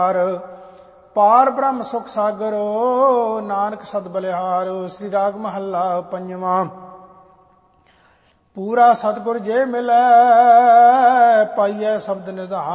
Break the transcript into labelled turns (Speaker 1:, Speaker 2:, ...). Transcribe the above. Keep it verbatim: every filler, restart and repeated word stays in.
Speaker 1: ਪਾਰ ਬ੍ਰਹਮ ਸੁਖ ਸਾਗਰ ਨਾਨਕ ਸਦ ਬਲਿਹਾਰ। ਸ੍ਰੀ ਰਾਗ ਮਹੱਲਾ ਪੰਜਵਾਂ। ਪੂਰਾ ਸਤਿਗੁਰ ਜੇ ਮਿਲੈ ਪਾਈਐ ਸ਼ਬਦ ਨਿਧਾਨ।